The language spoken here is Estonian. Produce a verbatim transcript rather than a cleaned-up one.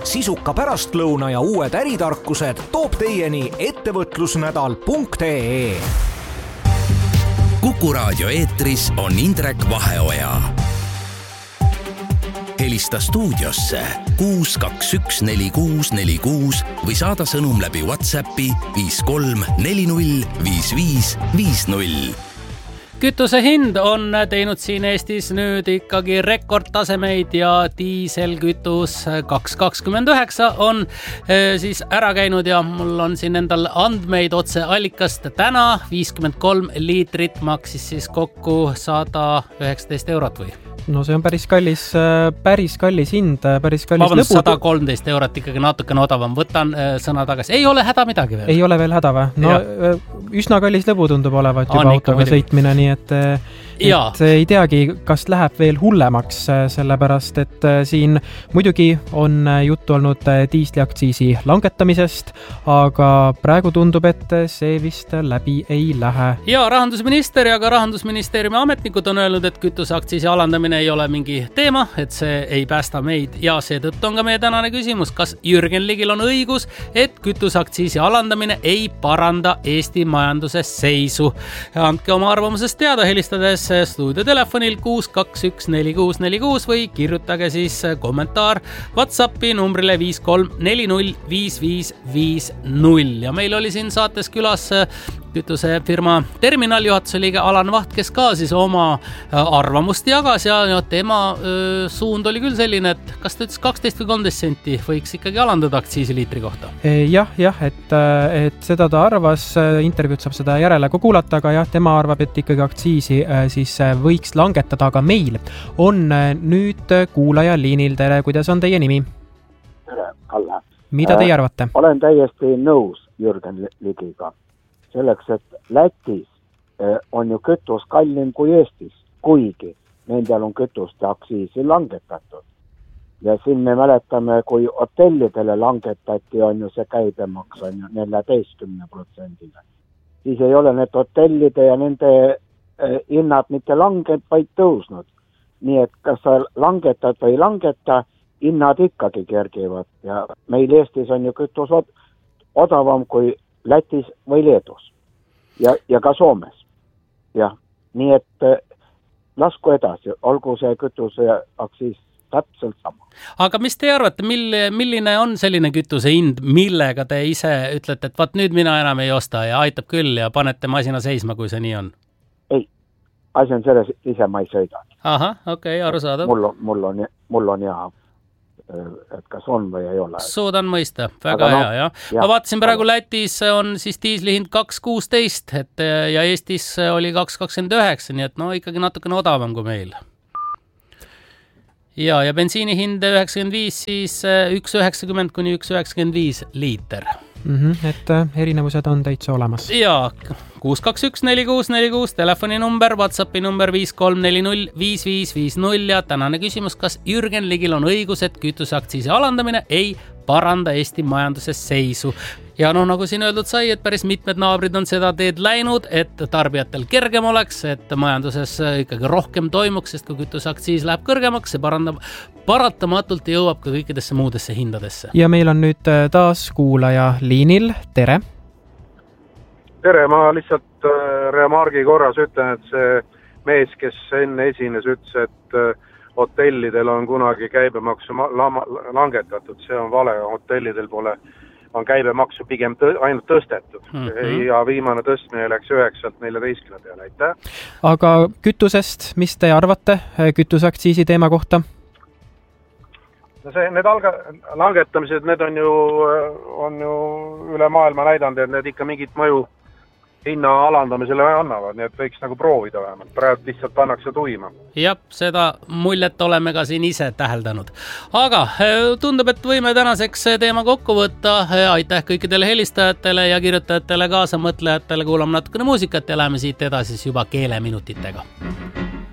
sisuka pärastlõuna ja uued äritarkused toob teieni ettevõtlusnädal punkt ee. Kuku raadio eetris on Indrek Vaheoja. Helista stuudiosse kuus kaks üks neli kuus neli kuus või saada sõnum läbi WhatsAppi viis kolm neli null viis viis viis null. Kütuse hind on teinud siin Eestis nüüd ikkagi rekordtasemeid ja diiselkütus kaks kakskümmend üheksa on siis ära käinud ja mul on siin endal andmeid otse allikast. Täna viiskümmend kolm liitrit maksis siis kokku sada üheksateist eurot või? No see on päris kallis, päris kallis hind, päris kallis Vabandust, lõbu. sada kolmteist eurot ikkagi natukene odavam. Võtan sõna tagasi. Ei ole häda midagi veel. Ei ole veel häda või? No ja. Üsna kallis lõbu tundub olevat juba autoga sõitmine, nii et, et ei teagi, kas läheb veel hullemaks, sellepärast, et siin muidugi on juttu olnud diisliaktsiisi langetamisest, aga praegu tundub, et see vist läbi ei lähe. Ja rahandusminister ja ka rahandusministeeriumi ametnikud on öelnud, et kütuseaktsiisi alandamine ei ole mingi teema, et see ei päästa meid ja seetõttu on ka meie tänane küsimus, kas Jürgen Ligil on õigus, et kütuseaktsiisi alandamine ei paranda Eesti majanduse seisu. Andke oma arvamusest teada helistades stuudiotelefonil kuus kaks üks neli kuus neli kuus või kirjutage siis kommentaar WhatsAppi numbrile viis kolm neli null viis viis viis null. Ja meil oli siin saates külas kütusefirma terminaljuhatuse liige Alan Vaht, kes ka siis oma arvamust jagas ja, ja tema öö, suund oli küll selline, et kas ta ütles kaksteist või kolmteist senti võiks ikkagi alandada aktsiisi liitri kohta? Jah, jah, et, et seda ta arvas, intervjuud saab seda järele ka kuulata, aga jah, tema arvab, et ikkagi aktsiisi siis võiks langetada, aga meil on nüüd kuulaja liinil. Tere, kuidas on teie nimi? Tere, Kalle. Mida teie arvate? Olen täiesti nõus Jürgen Ligiga. Selleks, et Lätis on ju kütus kallim kui Eestis, kuigi nendel on kütuste aktsiisi langetatud. Ja siin me mäletame, kui hotellidele langetati, on ju see käibemaks on ju neljateistkümne protsendile. Siis ei ole need hotellide ja nende hinnad mitte langenud, vaid tõusnud. Nii et kas sa langetad või langeta, hinnad ikkagi kergivad. Ja meil Eestis on ju kütus odavam kui Lätis või Leedus ja, ja ka Soomes. Ja, nii et lasku edasi, olgu see kütuse aktsiis täpselt sama. Aga mis te arvate, mille, milline on selline kütuse hind, millega te ise ütlete, et vaat nüüd mina enam ei osta ja aitab küll ja panete masina seisma, kui see nii on? Ei, asi on selles, ise ma ei sõida. Aha, okei, okay, arusaadav. Mul on, mul on, mul on ja et kas on või ei ole. Suudan mõista, väga no, hea, jah. Ja. Ma vaatasin praegu Lätis on siis diisli hind kaks kuusteist et, ja Eestis oli kaks kakskümmend üheksa, nii et no ikkagi natukene odavam kui meil. Ja, ja bensiini hind üheksakümmend viis, siis üks üheksakümmend kuni üks üheksakümmend viis liiter. Mm-hmm, et erinevused on täitsa olemas. Ja, kuus kaks üks neli kuus neli kuus, telefoninumber, WhatsAppi number viis kolm neli null viis viis viis null ja tänane küsimus, kas Jürgen Ligil on õigus, et kütuseaktsiisi alandamine ei paranda Eesti majanduse seisu. Ja no nagu siin öeldud sai, et päris mitmed naabrid on seda teed läinud, et tarbijatel kergem oleks, et majanduses ikkagi rohkem toimuks, sest kui kütuseaktsiis läheb kõrgemaks, see parandab, paratamatult jõuab ka kõikidesse muudesse hindadesse. Ja meil on nüüd taas kuulaja liinil. Tere! Tere, ma lihtsalt remargi korras ütlen, et see mees, kes enne esines, ütles, et hotellidel on kunagi käibemaksu langetatud. See on vale, hotellidel pole, on käibemaksu pigem tõ- ainult tõstetud. Mm-hmm. Ja viimane tõstmine läks üheksalt neljateistkümne peale, aitäh. Aga kütusest, mis te arvate kütuseaktsiisi teema kohta? No see, need alga, langetamised, need on ju, on ju üle maailma näidanud, et need ikka mingit mõju hinna alandamisele annavad, nii et võiks nagu proovida vähemalt. Praegu lihtsalt pannakse tuima. Jah, seda muljet oleme ka siin ise täheldanud. Aga tundub, et võime tänaseks teema kokku võtta. Aitäh kõikidele helistajatele ja kirjutajatele, kaasamõtlejatele. Kuulame natukene muusikat ja läheme siit edasi juba keeleminutitega.